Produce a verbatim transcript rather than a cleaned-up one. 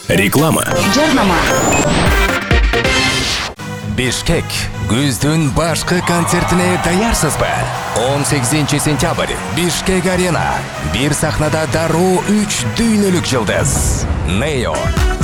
Реклама. Жарнама. Бишкек күздүн башкы концертине даярсызбы? он сегизинчи сентябрь Бишкек арена. Бир сахнада дароо үч дүйнөлүк жылдыз. Нео,